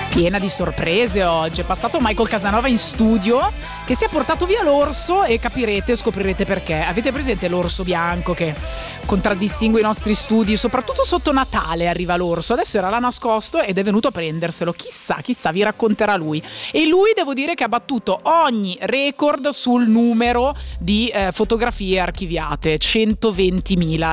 piena di sorprese oggi. È passato Michael Casanova in studio che si è portato via l'orso e scoprirete perché. Avete presente l'orso bianco che contraddistingue i nostri studi? Soprattutto sotto Natale arriva l'orso. Adesso era là nascosto ed è venuto a prenderselo. Chissà, vi racconterà lui. E lui, devo dire, che ha battuto ogni record sul numero di fotografie archiviate. 120.000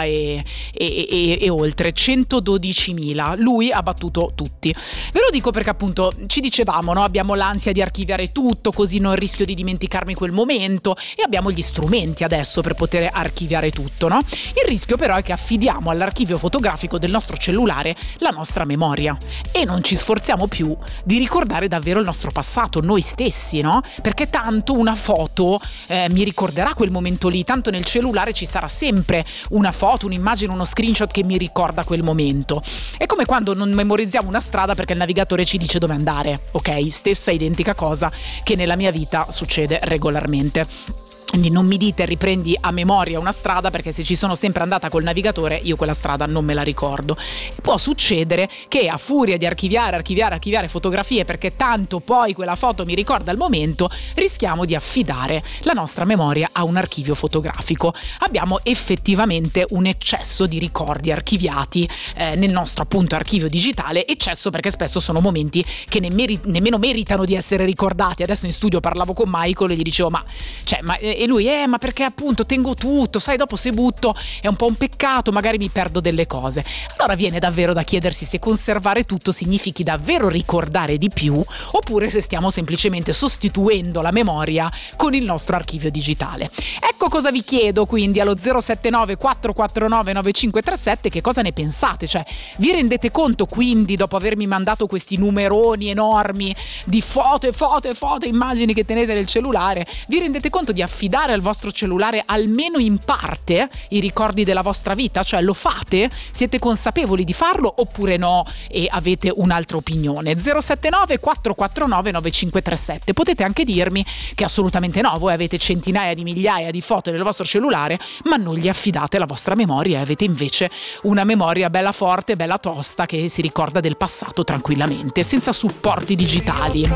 e oltre 112.000. Lui ha battuto tutti. Ve lo dico perché appunto ci dicevamo, no? Abbiamo l'ansia di archiviare tutto, così non rischio di dimenticarmi quel momento, e abbiamo gli strumenti adesso per poter archiviare tutto, no? Il rischio però è che affidiamo all'archivio fotografico del nostro cellulare la nostra memoria e non ci sforziamo più di ricordare davvero il nostro passato, noi stessi, no? Perché tanto una foto mi ricorderà quel momento lì, tanto nel cellulare ci sarà sempre una foto, un'immagine, uno screenshot che mi ricorda quel momento. È come quando non memorizziamo una strada perché il navigatore ci dice dove andare, ok? Stessa identica cosa che nella mia vita succede regolarmente. Quindi non mi dite riprendi a memoria una strada, perché se ci sono sempre andata col navigatore io quella strada non me la ricordo. E può succedere che a furia di archiviare fotografie, perché tanto poi quella foto mi ricorda il momento, rischiamo di affidare la nostra memoria a un archivio fotografico. Abbiamo effettivamente un eccesso di ricordi archiviati nel nostro appunto archivio digitale, eccesso perché spesso sono momenti che nemmeno meritano di essere ricordati. Adesso in studio parlavo con Michael e gli dicevo e lui ma perché appunto tengo tutto, sai, dopo se butto è un po' un peccato, magari mi perdo delle cose. Allora viene davvero da chiedersi se conservare tutto significhi davvero ricordare di più, oppure se stiamo semplicemente sostituendo la memoria con il nostro archivio digitale. Ecco cosa vi chiedo quindi allo 079 449 9537, che cosa ne pensate? Cioè, vi rendete conto quindi, dopo avermi mandato questi numeroni enormi di foto, immagini che tenete nel cellulare, vi rendete conto di affidare al vostro cellulare almeno in parte i ricordi della vostra vita? Cioè, lo fate? Siete consapevoli di farlo oppure no e avete un'altra opinione? 079 449 9537. Potete anche dirmi che assolutamente no, voi avete centinaia di migliaia di foto nel vostro cellulare ma non gli affidate la vostra memoria e avete invece una memoria bella forte, bella tosta, che si ricorda del passato tranquillamente, senza supporti digitali.